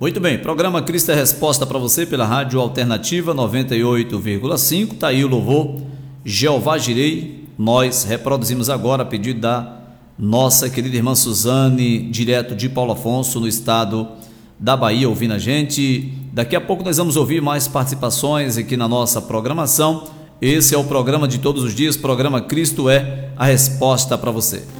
Muito bem, programa Cristo é Resposta para você pela Rádio Alternativa 98,5. Está aí o louvor Jeová Jirei. Nós reproduzimos agora a pedido da nossa querida irmã Suzane, direto de Paulo Afonso, no estado da Bahia, ouvindo a gente. Daqui a pouco nós vamos ouvir mais participações aqui na nossa programação. Esse é o programa de todos os dias, programa Cristo é a Resposta para você.